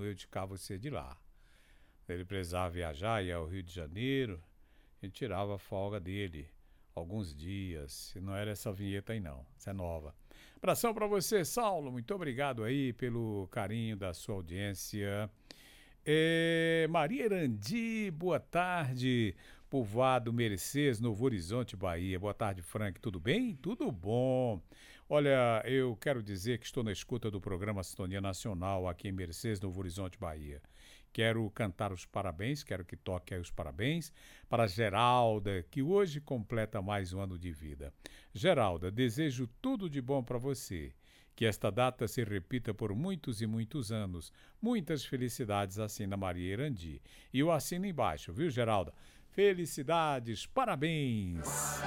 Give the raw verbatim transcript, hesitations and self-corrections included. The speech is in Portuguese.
eu de cá, você de lá. Ele precisava viajar, ia ao Rio de Janeiro, e tirava a folga dele, alguns dias. Não era essa vinheta aí não, essa é nova. Abração para você, Saulo, muito obrigado aí pelo carinho da sua audiência. É, Maria Erandi, boa tarde, povoado Mercês, Novo Horizonte, Bahia. Boa tarde, Frank, tudo bem? Tudo bom. Olha, eu quero dizer que estou na escuta do programa Sintonia Nacional aqui em Mercês, Novo Horizonte, Bahia. Quero cantar os parabéns, quero que toque aí os parabéns para a Geralda, que hoje completa mais um ano de vida. Geralda, desejo tudo de bom para você. Que esta data se repita por muitos e muitos anos. Muitas felicidades, assina Maria Erandi. E eu assino embaixo, viu, Geralda? Felicidades, parabéns!